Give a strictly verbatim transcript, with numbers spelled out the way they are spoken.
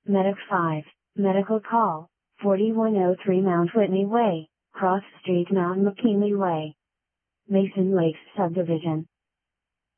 Medic five, medical call, forty-one oh three Mount Whitney Way, Cross Street, Mount McKinley Way. Mason Lakes Subdivision.